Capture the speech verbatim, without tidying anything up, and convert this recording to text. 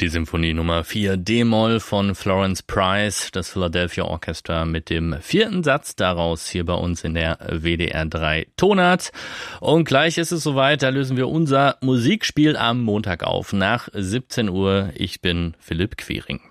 Die Symphonie Nummer vier D-Moll von Florence Price, das Philadelphia Orchestra mit dem vierten Satz daraus hier bei uns in der W D R drei Tonart. Und gleich ist es soweit, da lösen wir unser Musikspiel am Montag auf nach siebzehn Uhr. Ich bin Philipp Quiring.